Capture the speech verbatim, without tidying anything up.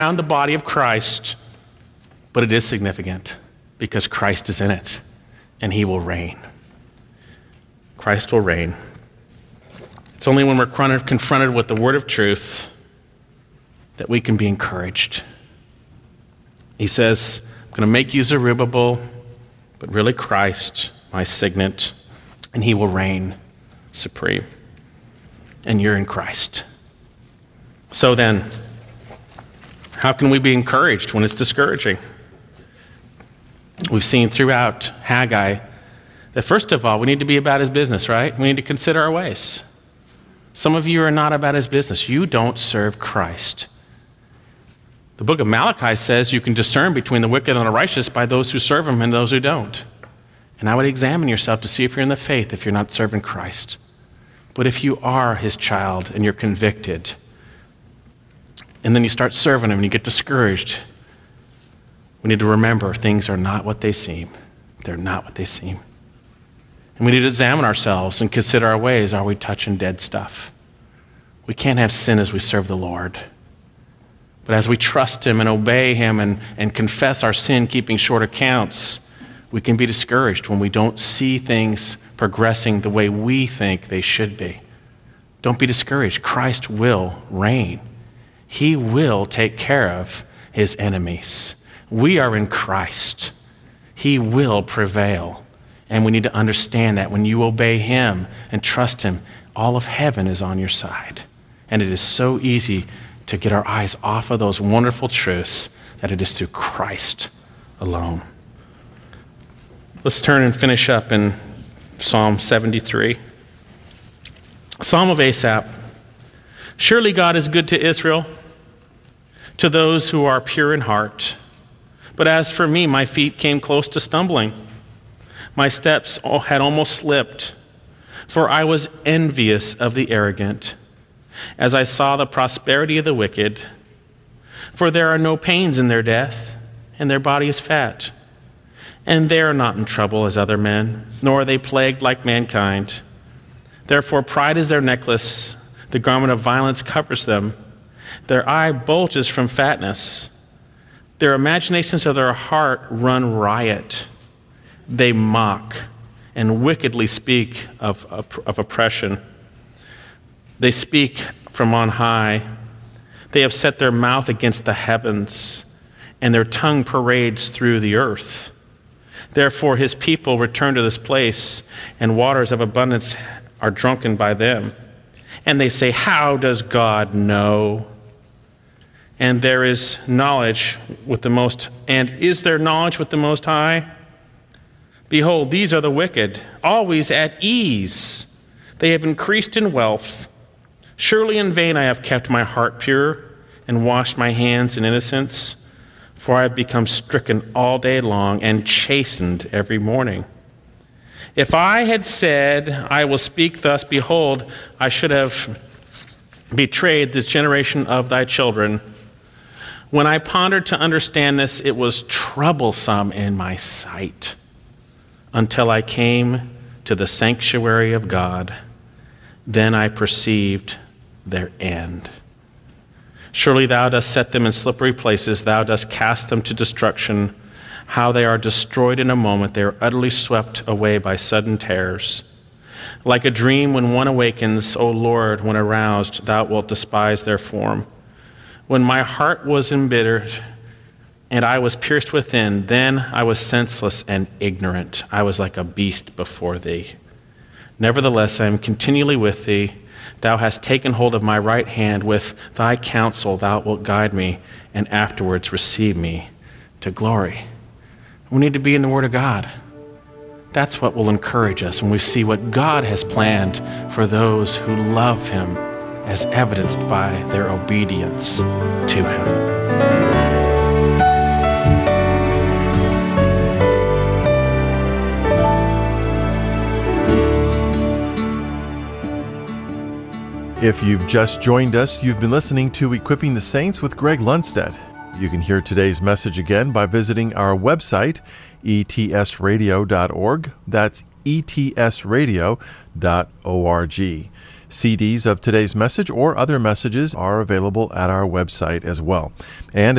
around the body of Christ, but it is significant because Christ is in it and he will reign. Christ will reign. It's only when we're confronted with the word of truth that we can be encouraged. He says, I'm going to make you Zerubbabel, but really Christ, my signet, and he will reign supreme. And you're in Christ. So then, how can we be encouraged when it's discouraging? We've seen throughout Haggai that first of all, we need to be about his business, right? We need to consider our ways. Some of you are not about his business. You don't serve Christ. The book of Malachi says you can discern between the wicked and the righteous by those who serve him and those who don't. And I would examine yourself to see if you're in the faith, if you're not serving Christ. But if you are his child and you're convicted, and then you start serving him and you get discouraged, we need to remember things are not what they seem. They're not what they seem. And we need to examine ourselves and consider our ways. Are we touching dead stuff? We can't have sin as we serve the Lord. But as we trust him and obey him and, and confess our sin, keeping short accounts, we can be discouraged when we don't see things progressing the way we think they should be. Don't be discouraged. Christ will reign. He will take care of his enemies. We are in Christ. He will prevail. And we need to understand that when you obey him and trust him, all of heaven is on your side. And it is so easy to get our eyes off of those wonderful truths that it is through Christ alone. Let's turn and finish up in Psalm seventy-three. Psalm of Asaph. Surely God is good to Israel, to those who are pure in heart. But as for me, my feet came close to stumbling. My steps had almost slipped, for I was envious of the arrogant, as I saw the prosperity of the wicked. For there are no pains in their death, and their body is fat. And they are not in trouble as other men, nor are they plagued like mankind. Therefore pride is their necklace, the garment of violence covers them. Their eye bulges from fatness. Their imaginations of their heart run riot. They mock and wickedly speak of, of oppression. They speak from on high. They have set their mouth against the heavens, and their tongue parades through the earth. Therefore his people return to this place, and waters of abundance are drunken by them. And they say, how does God know? And there is knowledge with the most, and is there knowledge with the Most High? Behold, these are the wicked, always at ease. They have increased in wealth. Surely in vain I have kept my heart pure and washed my hands in innocence, for I have become stricken all day long and chastened every morning. If I had said, I will speak thus, behold, I should have betrayed this generation of thy children. When I pondered to understand this, it was troublesome in my sight, until I came to the sanctuary of God. Then I perceived their end. Surely thou dost set them in slippery places. Thou dost cast them to destruction. How they are destroyed in a moment. They are utterly swept away by sudden terrors. Like a dream when one awakens, O Lord, when aroused, thou wilt despise their form. When my heart was embittered and I was pierced within, then I was senseless and ignorant. I was like a beast before thee. Nevertheless, I am continually with thee. Thou hast taken hold of my right hand. With thy counsel thou wilt guide me, and afterwards receive me to glory. We need to be in the Word of God. That's what will encourage us when we see what God has planned for those who love him, as evidenced by their obedience to him. If you've just joined us, you've been listening to Equipping the Saints with Greg Lundstedt. You can hear today's message again by visiting our website, e t s radio dot org. That's e t s radio dot org. C Ds of today's message or other messages are available at our website as well. And